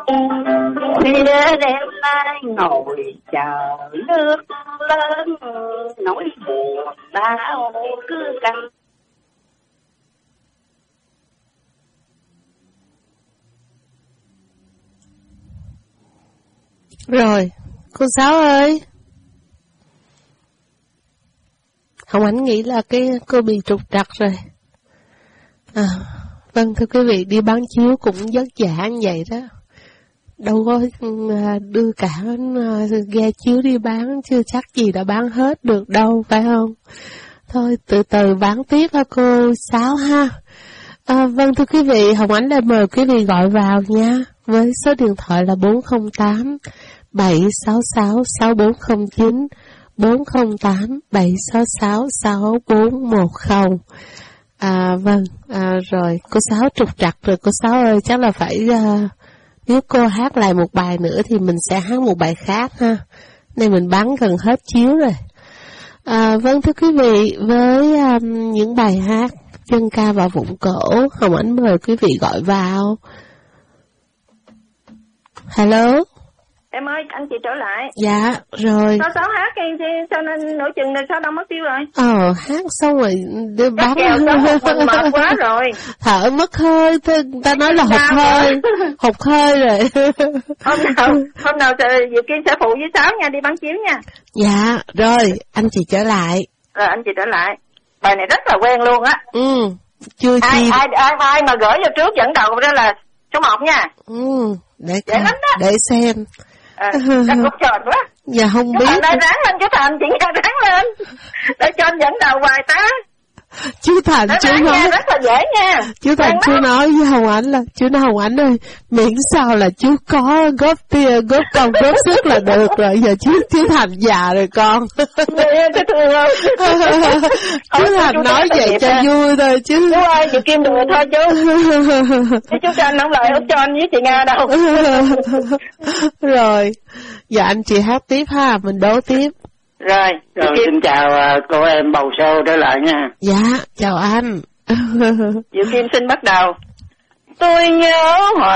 Phía đêm nay ngồi chờ nước lớn, nỗi buồn bão cứ căng. Rồi, cô Sáu ơi. Hồng Ánh nghĩ là cô bị trục trặc rồi. Vâng, thưa quý vị, đi bán chiếu cũng vất vả như vậy đó. Đâu có đưa cả ghe chiếu đi bán, chưa chắc gì đã bán hết được đâu, phải không? Thôi, từ từ bán tiếp ha cô Sáu ha. Vâng, thưa quý vị, Hồng Ánh đã mời quý vị gọi vào nha, với số điện thoại là 408 766 6409, 408 766 6410. Vâng, rồi, cô Sáu trục trặc rồi, cô Sáu ơi, chắc là phải, nếu cô hát lại một bài nữa thì mình sẽ hát một bài khác ha. Nên mình bán gần hết chiếu rồi. Vâng, thưa quý vị, với những bài hát dân ca và vụng cổ, Hồng Ánh mời quý vị gọi vào. Hello. Em ơi, anh chị trở lại. Dạ, rồi. Sao hát sao nên nửa chừng này sao đâu mất tiêu rồi? Hát xong rồi đưa bán. Kèo mình mệt quá rồi. Thở mất hơi, ta nói là hụt hơi rồi. Hôm nào Diệu Kim sẽ phụ với Sáu nha, đi bán chiếu nha. Dạ, rồi, anh chị trở lại. Rồi, anh chị trở lại. Bài này rất là quen luôn á. Chưa chi. Ai mà gửi vô trước dẫn đầu đó là số 1 nha. Để xem. Chắc cút tròn quá. Dạ không biết. Chú Thành ráng lên, chú Thành, chị nghe ráng lên. Để cho anh dẫn đầu bài tá. Chú Thành chú nói nha, rất là dễ nha. Chú Thành chú nói với Hồng Ánh là chú nói Hồng Ánh ơi, miễn sao là chú có góp công góp sức là được rồi. Giờ chú Thành già rồi con. Chú Thành nói vậy cho vui thôi chứ. Chú ơi, chị Kim đùa thôi chú. Chú cho anh không lợi út cho anh với chị Nga đâu. Rồi, giờ anh chị hát tiếp ha, mình đố tiếp. Rồi, xin chào cô em bầu show trở lại nha. Dạ, chào anh. Diệu Kim xin bắt đầu. Tôi nhớ